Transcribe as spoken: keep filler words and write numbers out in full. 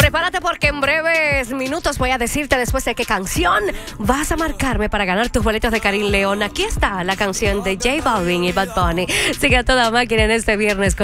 Prepárate porque en breves minutos voy a decirte después de qué canción vas a marcarme para ganar tus boletos de Karim León. Aquí está la canción de J Balvin y Bad Bunny. Sigue a toda máquina en este viernes con